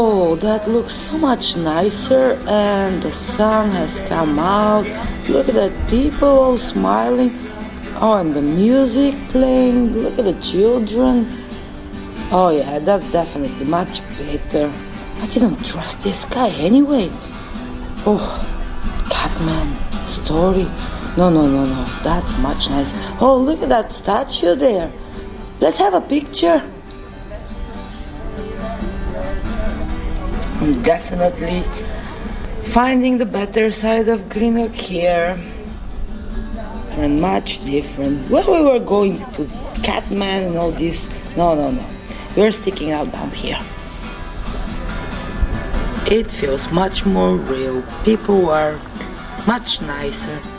Oh, that looks so much nicer, and the sun has come out. Look at that, people all smiling. Oh, and the music playing. Look at the children. Oh, yeah, that's definitely much better. I didn't trust this guy anyway. Oh, Catman story. No, that's much nicer. Oh, look at that statue there. Let's have a picture. I'm definitely finding the better side of Greenock here. And much different. Well, we were going to Catman and all this. No. We're sticking out down here. It feels much more real. People are much nicer.